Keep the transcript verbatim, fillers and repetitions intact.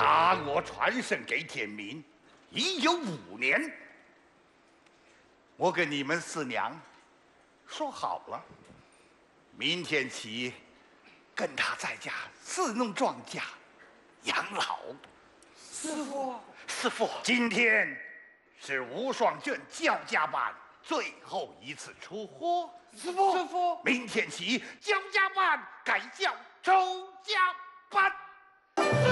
把我传授给天明，已有五年。我跟你们四娘说好了，明天起跟他在家侍弄庄稼，养老。 师傅， 师傅，今天是无双卷焦家班最后一次出货。 师傅，师傅， 明天起焦家班改叫周家班。